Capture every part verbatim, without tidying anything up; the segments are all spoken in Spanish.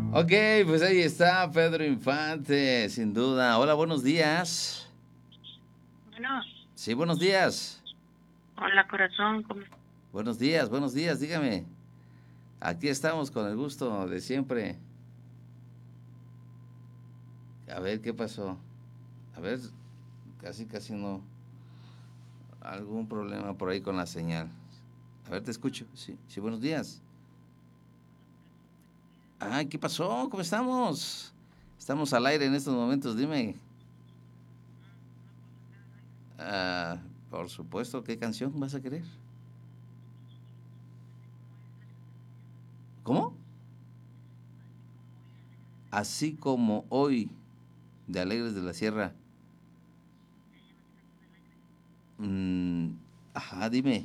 Ok, pues ahí está Pedro Infante, sin duda. Hola, buenos días. Bueno, Sí, buenos días. hola corazón, ¿cómo estás? Buenos días, buenos días, dígame. Aquí estamos con el gusto de siempre. A ver, ¿qué pasó? A ver, casi, casi no. Algún problema por ahí con la señal. A ver, te escucho. Sí, sí, buenos días. Ay, ¿qué pasó? ¿Cómo estamos? Estamos al aire en estos momentos, dime. Ah, por supuesto, ¿qué canción vas a querer? ¿Cómo? Así como hoy, de Alegres de la Sierra. Mm, ajá, dime.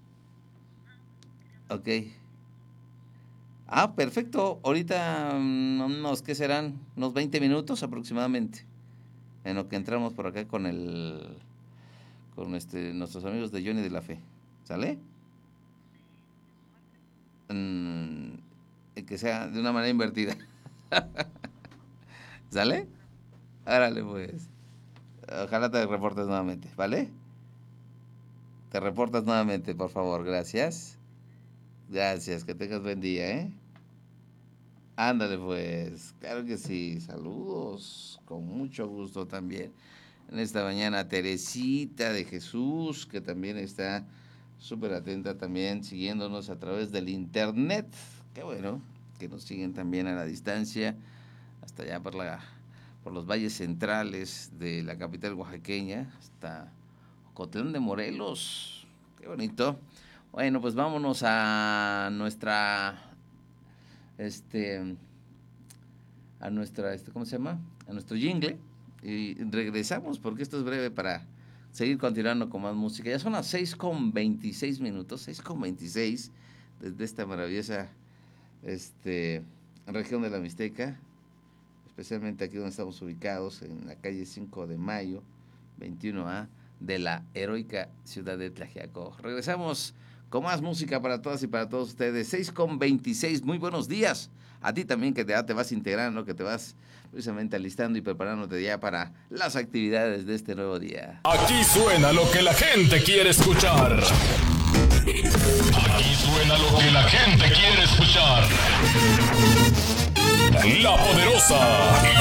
Ok. Ah, perfecto. Ahorita, mm, unos, ¿qué serán? Unos veinte minutos aproximadamente. En lo que entramos por acá con el... Con este, nuestros amigos de Johnny de la Fe. ¿Sale? Mm, que sea de una manera invertida. ¿Sale? Árale, pues. Ojalá te reportes nuevamente, ¿vale? Te reportas nuevamente, por favor. Gracias. Gracias, que tengas buen día, ¿eh? Ándale, pues. Claro que sí. Saludos. Con mucho gusto también. En esta mañana, Teresita de Jesús, que también está súper atenta también, siguiéndonos a través del internet. Qué bueno, que nos siguen también a la distancia, hasta allá por la por los valles centrales de la capital oaxaqueña, hasta Ocotlán de Morelos. Qué bonito. Bueno, pues vámonos a nuestra este a nuestra este ¿cómo se llama? A nuestro jingle y regresamos porque esto es breve para seguir continuando con más música. Ya son las seis con veintiséis minutos, seis con veintiséis desde esta maravillosa este región de la Mixteca, especialmente aquí donde estamos ubicados, en la calle cinco de mayo, veintiuno A, de la heroica ciudad de Tlaxiaco. Regresamos con más música para todas y para todos ustedes. seis con veintiséis, muy buenos días. A ti también que te, te vas integrando, que te vas precisamente alistando y preparándote ya para las actividades de este nuevo día. Aquí suena lo que la gente quiere escuchar. Aquí suena lo que la gente quiere escuchar. La Poderosa.